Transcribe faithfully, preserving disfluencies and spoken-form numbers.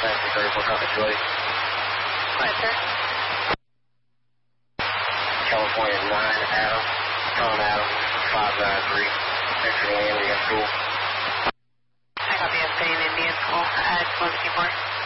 Taxi thirty-four, copy two eight. What, sir? California nine, Adam. Tom Adam, five nine three. Exiting Indian School. I copy, I'm staying in Indian School. Add one fifty-four.